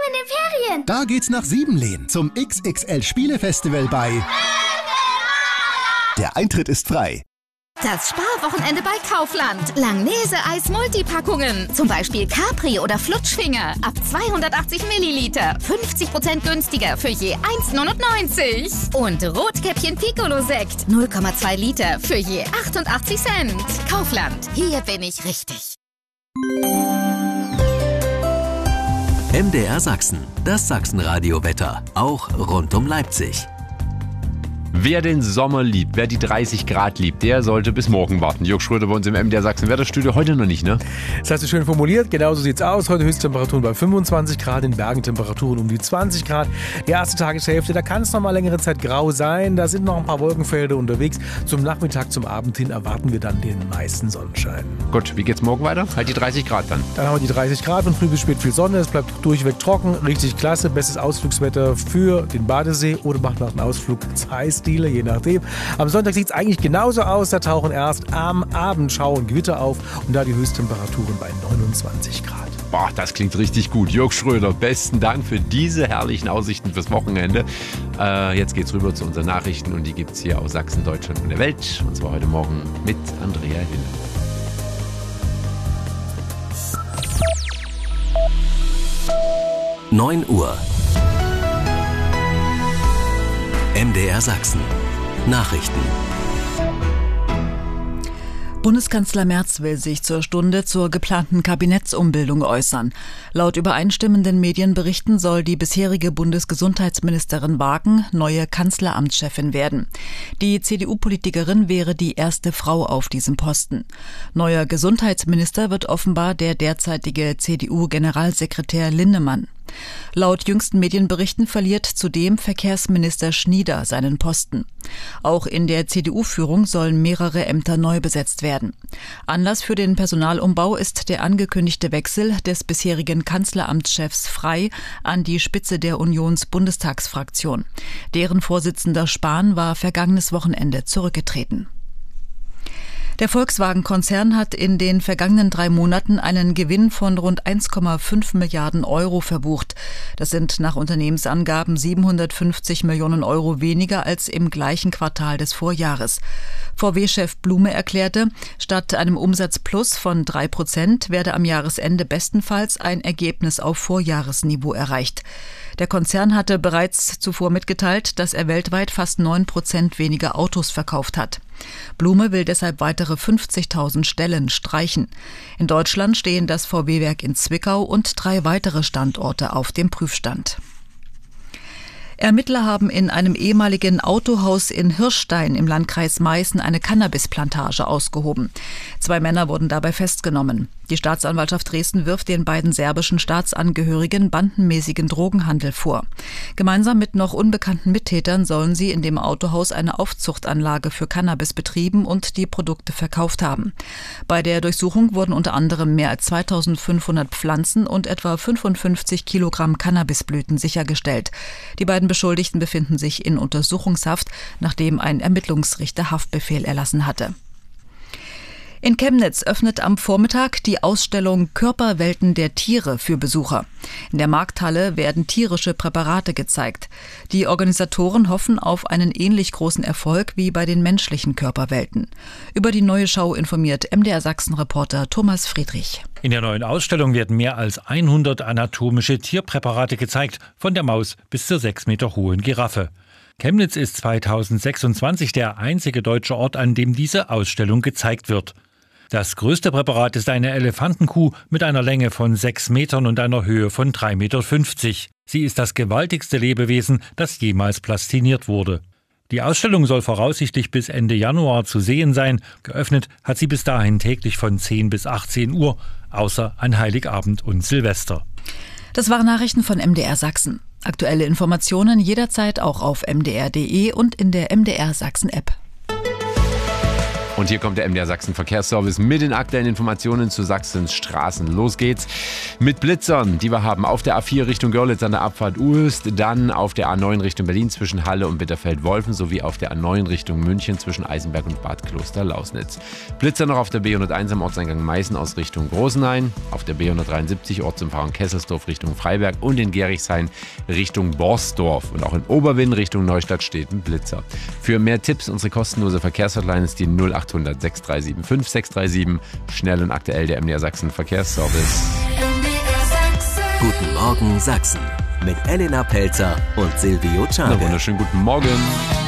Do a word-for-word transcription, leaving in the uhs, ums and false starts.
in den Ferien. Da geht's nach Siebenlehn zum X X L Spielefestival bei... Der Eintritt ist frei. Das Sparwochenende bei Kaufland. Langnese-Eis-Multipackungen. Zum Beispiel Capri oder Flutschfinger. Ab zweihundertachtzig Milliliter. fünfzig Prozent günstiger für je eins neunundneunzig. Und Rotkäppchen Piccolo-Sekt. null Komma zwei Liter für je achtundachtzig Cent. Kaufland. Hier bin ich richtig. M D R Sachsen. Das Sachsenradio-Wetter. Auch rund um Leipzig. Wer den Sommer liebt, wer die dreißig Grad liebt, der sollte bis morgen warten. Jörg Schröder bei uns im M D R Sachsen Wetterstudio. Heute noch nicht, ne? Das hast du schön formuliert. Genauso sieht's aus. Heute Höchsttemperaturen bei fünfundzwanzig Grad, in Bergen Temperaturen um die zwanzig Grad. Die erste Tageshälfte, da kann es noch mal längere Zeit grau sein. Da sind noch ein paar Wolkenfelder unterwegs. Zum Nachmittag, zum Abend hin erwarten wir dann den meisten Sonnenschein. Gut, wie geht's morgen weiter? Halt die dreißig Grad dann. Dann haben wir die dreißig Grad, von früh bis spät viel Sonne. Es bleibt durchweg trocken, richtig klasse. Bestes Ausflugswetter für den Badesee oder macht nach einem Ausflug Eisdiele, je nachdem. Am Sonntag sieht es eigentlich genauso aus. Da tauchen erst am Abend Schauer und Gewitter auf und da die Höchsttemperaturen bei neunundzwanzig Grad. Boah, das klingt richtig gut. Jörg Schröder, besten Dank für diese herrlichen Aussichten fürs Wochenende. Äh, jetzt geht's rüber zu unseren Nachrichten und die gibt's hier aus Sachsen, Deutschland und der Welt. Und zwar heute Morgen mit Andrea Hille. neun Uhr. M D R Sachsen. Nachrichten. Bundeskanzler Merz will sich zur Stunde zur geplanten Kabinettsumbildung äußern. Laut übereinstimmenden Medienberichten soll die bisherige Bundesgesundheitsministerin Wagen neue Kanzleramtschefin werden. Die C D U-Politikerin wäre die erste Frau auf diesem Posten. Neuer Gesundheitsminister wird offenbar der derzeitige C D U-Generalsekretär Linnemann. Laut jüngsten Medienberichten verliert zudem Verkehrsminister Schnieder seinen Posten. Auch in der C D U-Führung sollen mehrere Ämter neu besetzt werden. Anlass für den Personalumbau ist der angekündigte Wechsel des bisherigen Kanzleramtschefs Frey an die Spitze der Unions-Bundestagsfraktion. Deren Vorsitzender Spahn war vergangenes Wochenende zurückgetreten. Der Volkswagen-Konzern hat in den vergangenen drei Monaten einen Gewinn von rund eins Komma fünf Milliarden Euro verbucht. Das sind nach Unternehmensangaben siebenhundertfünfzig Millionen Euro weniger als im gleichen Quartal des Vorjahres. V W-Chef Blume erklärte, statt einem Umsatzplus von drei Prozent werde am Jahresende bestenfalls ein Ergebnis auf Vorjahresniveau erreicht. Der Konzern hatte bereits zuvor mitgeteilt, dass er weltweit fast neun Prozent weniger Autos verkauft hat. Blume will deshalb weitere fünfzigtausend Stellen streichen. In Deutschland stehen das V W-Werk in Zwickau und drei weitere Standorte auf dem Prüfstand. Ermittler haben in einem ehemaligen Autohaus in Hirschstein im Landkreis Meißen eine Cannabisplantage ausgehoben. Zwei Männer wurden dabei festgenommen. Die Staatsanwaltschaft Dresden wirft den beiden serbischen Staatsangehörigen bandenmäßigen Drogenhandel vor. Gemeinsam mit noch unbekannten Mittätern sollen sie in dem Autohaus eine Aufzuchtanlage für Cannabis betrieben und die Produkte verkauft haben. Bei der Durchsuchung wurden unter anderem mehr als zweitausendfünfhundert Pflanzen und etwa fünfundfünfzig Kilogramm Cannabisblüten sichergestellt. Die beiden Beschuldigten befinden sich in Untersuchungshaft, nachdem ein Ermittlungsrichter Haftbefehl erlassen hatte. In Chemnitz öffnet am Vormittag die Ausstellung Körperwelten der Tiere für Besucher. In der Markthalle werden tierische Präparate gezeigt. Die Organisatoren hoffen auf einen ähnlich großen Erfolg wie bei den menschlichen Körperwelten. Über die neue Show informiert M D R Sachsen-Reporter Thomas Friedrich. In der neuen Ausstellung werden mehr als hundert anatomische Tierpräparate gezeigt, von der Maus bis zur sechs Meter hohen Giraffe. Chemnitz ist zweitausendsechsundzwanzig der einzige deutsche Ort, an dem diese Ausstellung gezeigt wird. Das größte Präparat ist eine Elefantenkuh mit einer Länge von sechs Metern und einer Höhe von drei Meter fünfzig. Sie ist das gewaltigste Lebewesen, das jemals plastiniert wurde. Die Ausstellung soll voraussichtlich bis Ende Januar zu sehen sein. Geöffnet hat sie bis dahin täglich von zehn bis achtzehn Uhr, außer an Heiligabend und Silvester. Das waren Nachrichten von M D R Sachsen. Aktuelle Informationen jederzeit auch auf m d r punkt d e und in der M D R Sachsen App. Und hier kommt der M D R Sachsen Verkehrsservice mit den aktuellen Informationen zu Sachsens Straßen. Los geht's mit Blitzern, die wir haben auf der A vier Richtung Görlitz an der Abfahrt Uelst, dann auf der A neun Richtung Berlin zwischen Halle und Bitterfeld-Wolfen sowie auf der A neun Richtung München zwischen Eisenberg und Bad Kloster-Lausnitz. Blitzer noch auf der B hunderteins am Ortseingang Meißen aus Richtung Großenhain, auf der B hundertdreiundsiebzig Ortsumfahrung Kesselsdorf Richtung Freiberg und in Gerichshain Richtung Borsdorf. Und auch in Oberwinn Richtung Neustadt steht ein Blitzer. Für mehr Tipps, unsere kostenlose Verkehrshotline ist die null achthundert sechs drei sieben fünf sechs drei sieben. Schnell und aktuell der M D R Sachsen Verkehrsservice. Guten Morgen Sachsen mit Elena Pelzer und Silvio Czarne. Na, wunderschönen guten Morgen.